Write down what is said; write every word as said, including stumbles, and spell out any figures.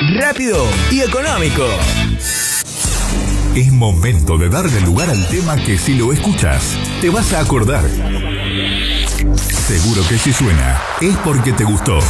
rápido y económico. Es momento de darle lugar al tema que si lo escuchas, te vas a acordar. Seguro que si suena, es porque te gustó.